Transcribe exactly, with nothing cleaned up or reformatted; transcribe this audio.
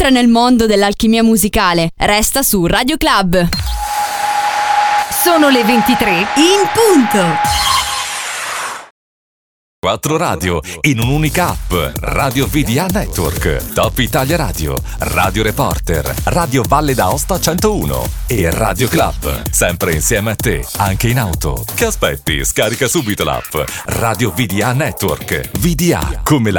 Entra nel mondo dell'alchimia musicale. Resta su Radio Club. Sono le ventitré in punto. Quattro radio in un'unica app. Radio V D A Network, Top Italia Radio, Radio Reporter, Radio Valle d'Aosta centouno e Radio Club. Sempre insieme a te, anche in auto. Che aspetti? Scarica subito l'app Radio V D A Network. V D A come la